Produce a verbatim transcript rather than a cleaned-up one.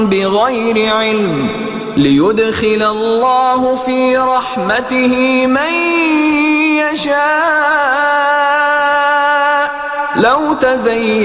بغير علم ليدخل الله في رحمته من يشاء لو تزين